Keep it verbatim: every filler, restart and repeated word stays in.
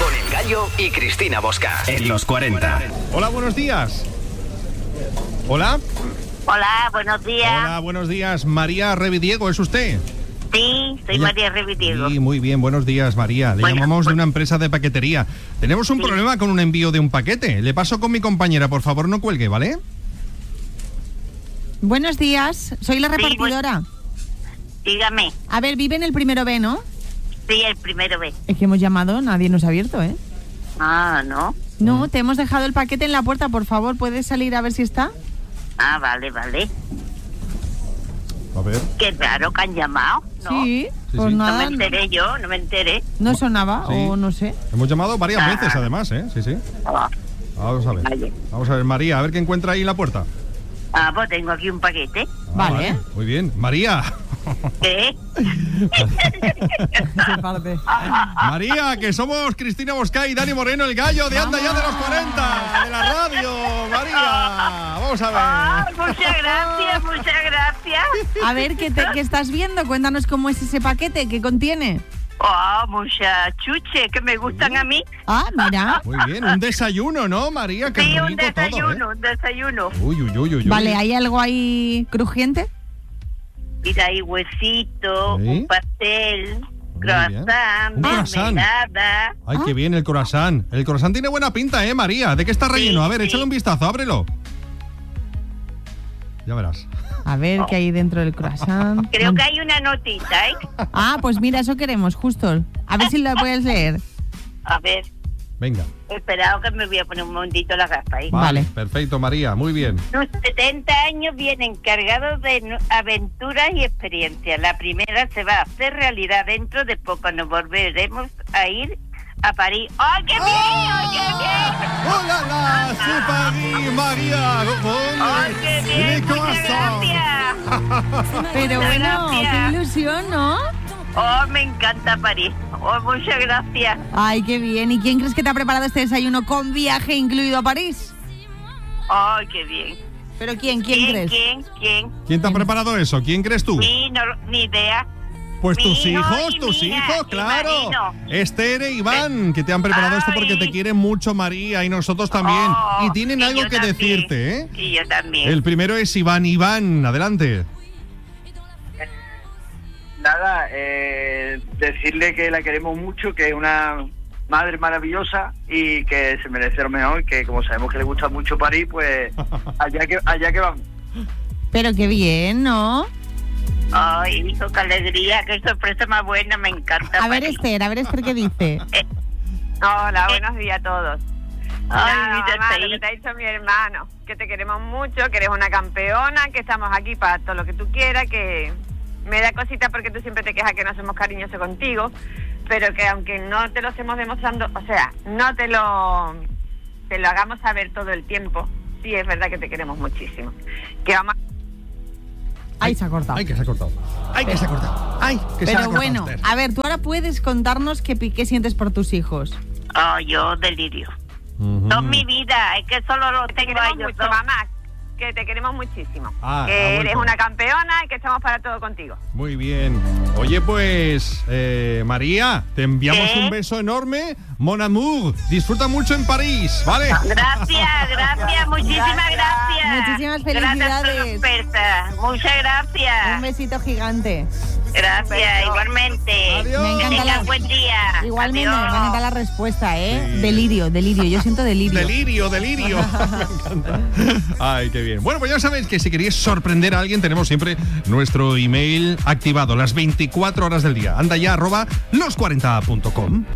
Con El Gallo y Cristina Bosca. En los cuarenta. Hola, buenos días. Hola. Hola, buenos días. Hola, buenos días. María Revidiego, ¿es usted? Sí, soy Ella... María Revidiego. Sí, muy bien, buenos días, María. Le bueno, llamamos pues... de una empresa de paquetería. Tenemos un sí. problema con un envío de un paquete. Le paso con mi compañera, por favor, no cuelgue, ¿vale? Buenos días, soy la repartidora. Sí, pues... Dígame. A ver, vive en el primero B, ¿no? Sí, el primero B. Es que hemos llamado, nadie nos ha abierto, ¿eh? Ah, ¿no? No, te hemos dejado el paquete en la puerta, por favor, ¿puedes salir a ver si está? Ah, vale, vale. A ver. Qué raro que han llamado, ¿no? Sí, sí pues sí. nada. No me enteré yo, no me enteré. ¿No sonaba sí. o no sé? Hemos llamado varias ah. veces, además, ¿eh? Sí, sí. Ah. Vamos a ver. Vale. Vamos a ver, María, a ver qué encuentra ahí en la puerta. Ah, pues tengo aquí un paquete. Ah, vale. vale. Muy bien. María. ¿Qué? María, que somos Cristina Bosca y Dani Moreno, el gallo de Anda Ya de los cuarenta, de la radio, María. Vamos a ver. Ah, muchas gracias, muchas gracias. A ver, ¿qué, te, ¿qué estás viendo? Cuéntanos cómo es ese paquete, ¿qué contiene? Oh, muchas chuches que me gustan a mí. Ah, mira. Muy bien, un desayuno, ¿no, María? Qué sí, rico un desayuno, todo, ¿eh? un desayuno. Uy, uy, uy, uy. Vale, ¿hay algo ahí crujiente? Mira, hay huesito, ¿Sí? un pastel, croissant, Un croissant. mermelada. Ay, Ah. qué bien el croissant. El croissant tiene buena pinta, ¿eh, María? ¿De qué está relleno? Sí, A ver, sí. échale un vistazo, ábrelo. Ya verás. A ver, ¿qué hay dentro del croissant? Creo que hay una notita, ¿eh? Ah, pues mira, eso queremos, justo. A ver si lo puedes leer. A ver, Venga. esperado que me voy a poner un momentito la gafa ahí. Vale. Perfecto, María, muy bien. Sus setenta años vienen cargados de nu- aventuras y experiencias. La primera se va a hacer realidad dentro de poco. Nos volveremos a ir a París. ¡Ay, qué bien! ¡Ay, qué bien! ¡Hola, la! ¡C'est Paris, María! ¡Ay, qué bien! ¡Muchas gracias! Pero Muchas bueno, qué gracias. ilusión, ¿no? ¡Oh, me encanta París! ¡Oh, muchas gracias! Ay, qué bien. ¿Y quién crees que te ha preparado este desayuno con viaje incluido a París? ¡Ay, qué bien! ¿Pero quién? ¿Quién, ¿Quién, crees? quién, quién? ¿Quién te ha preparado eso? ¿Quién crees tú? Sí, no, ni idea. Pues Mi tus hijo hijos, y tus mi hija, hijos, y claro. Marino. Esther e Iván, que te han preparado esto porque Ay. te quieren mucho, María, y nosotros también. Oh, y tienen y algo yo que también. decirte, ¿eh? Y yo también. El primero es Iván. Iván, adelante. Nada, eh, decirle que la queremos mucho, que es una madre maravillosa y que se merece lo mejor, que como sabemos que le gusta mucho París, pues allá que allá que vamos. Pero qué bien, ¿no? Ay, hijo, qué alegría, qué sorpresa más buena, me encanta. A ver, París. Esther, a ver, Esther, ¿qué dice? Hola, buenos días a todos. Ay, Nada, mira, mamá, está lo ahí. que te ha dicho mi hermano, que te queremos mucho, que eres una campeona, que estamos aquí para todo lo que tú quieras, que me da cosita porque tú siempre te quejas que no somos cariñosos contigo, pero que aunque no te lo estemos demostrando, o sea, no te lo te lo hagamos saber todo el tiempo, sí es verdad que te queremos muchísimo. Que vamos Ay, se ha cortado. Ay, que se ha cortado. Ay, que se ha cortado. Ay, que se ha Pero cortado. bueno, Esther. a ver, tú ahora puedes contarnos qué, pi- qué sientes por tus hijos. Oh, yo delirio. Ujú. Toda mi vida, es que solo lo te tengo a queremos ellos mucho, dos. mamá, que te queremos muchísimo. Ah, ha que eres vuelto. una campeona y que estamos para todo contigo. Muy bien. Oye, pues, eh, María, te enviamos ¿Qué? un beso enorme. Mon amour, disfruta mucho en París, ¿vale? Gracias, gracias, muchísimas gracias. Muchísimas Gracias felicidades. por la oferta. Muchas gracias. Un besito gigante. Gracias, igualmente. Adiós. Me Que encanta tengan la- buen día. Igualmente, Adiós. me encanta la respuesta, ¿eh? Sí. Delirio, delirio. Yo siento delirio. Delirio, delirio. Me encanta. Ay, qué bien. Bueno, pues ya sabéis que si queréis sorprender a alguien, tenemos siempre nuestro email activado las veinticuatro horas del día. Anda ya, arroba los cuarenta punto com.